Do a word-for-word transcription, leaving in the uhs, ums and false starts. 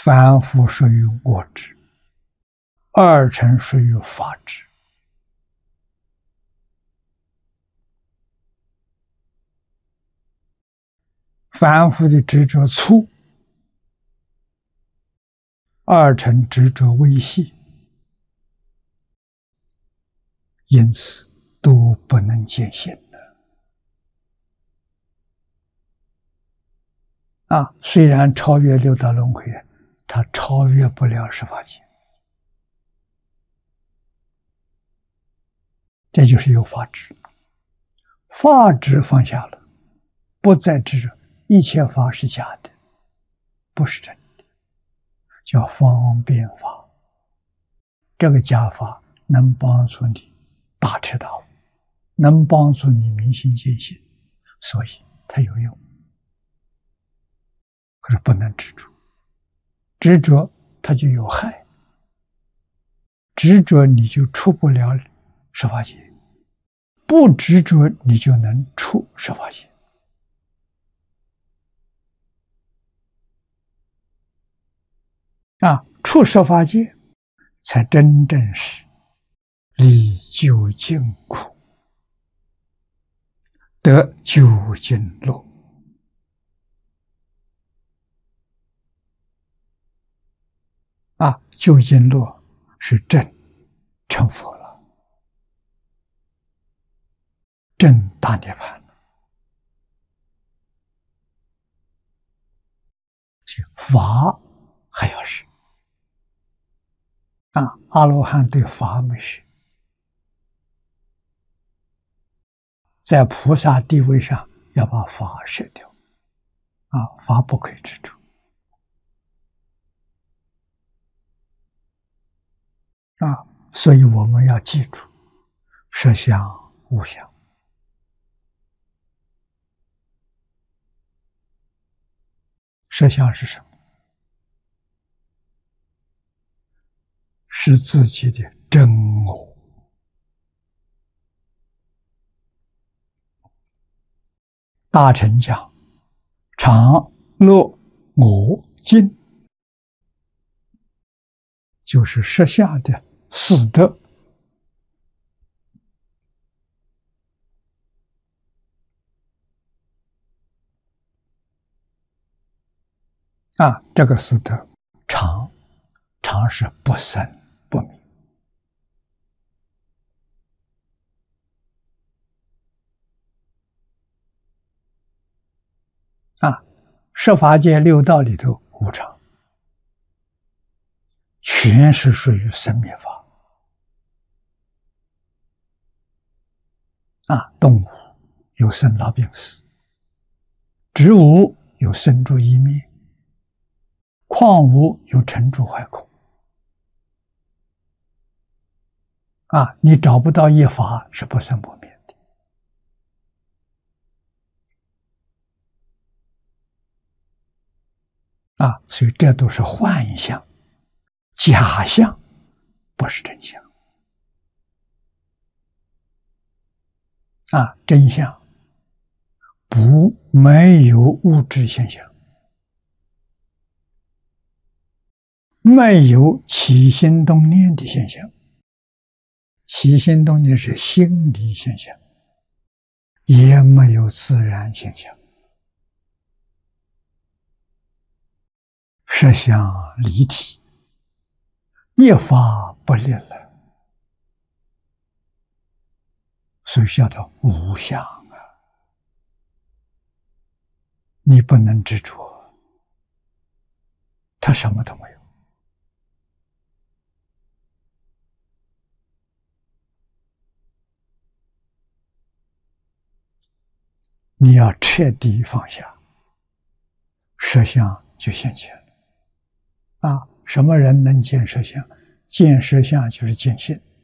凡夫属于我执，二乘属于法执。凡夫的执着粗，二乘执着微细，因此都不能见性的。啊，虽然超越六道轮回，他超越不了十法界。这就是有法执，法执放下了，不再执着。一切法是假的，不是真的，叫方便法。这个假法能帮助你大彻大悟，能帮助你明心见性，所以它有用。可是不能执着，执着它就有害，执着你就出不了十法界，不执着你就能出十法界。啊，出十法界，才真正是离究竟苦，得究竟乐。啊，究竟乐是真成佛了，真大涅槃了。法还要是啊，阿罗汉对法没事，在菩萨地位上要把法舍掉，啊，法不可以执着。啊，所以我们要记住，实相无相。实相是什么？是自己的真我。大乘讲常乐我净，就是实相的四德。啊，这个四德常常是不生不灭。啊，十法界六道里头无常，全是属于生灭法。啊，动物有生老病死，植物有生住异灭，矿物有成住坏空。啊，你找不到一法是不生不灭的。啊，所以这都是幻象、假象，不是真相。啊，真相不没有物质现象，没有起心动念的现象。起心动念是心理现象，也没有自然现象。实相离体，一法不立了，所以叫做无相啊！你不能执着，它什么都没有。你要彻底放下，实相就现前了。啊，什么人能见实相？见实相就是见性。